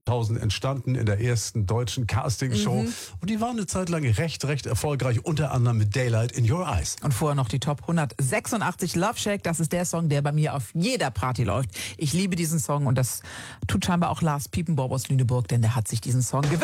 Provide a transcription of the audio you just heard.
entstanden in der ersten deutschen Castingshow. Und die waren eine Zeit lang recht erfolgreich, unter anderem mit Daylight in Your Eyes. Und vorher noch die Top 186 Love Shack. Das ist der Song, der bei mir auf jeder Party läuft. Ich liebe diesen Song und das tut scheinbar auch Lars Piepenborb aus Lüneburg, denn der hat sich diesen Song gewünscht.